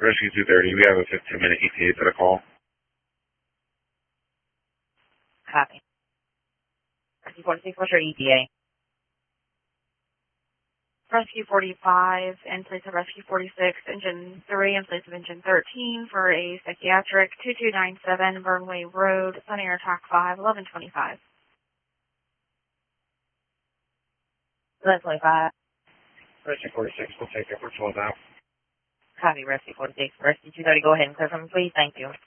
Rescue 230, we have a 15-minute ETA for the call. Copy. Rescue 46, what's your ETA? Rescue 45 in place of Rescue 46, Engine 3 in place of Engine 13 for a psychiatric 2297 Burnway Road, Sun Air Attack 5, 1125. 1125. Rescue 46, we'll take it for 12 out. Copy, Rescue 46. Rescue 230, go ahead and clear from me, please. Thank you.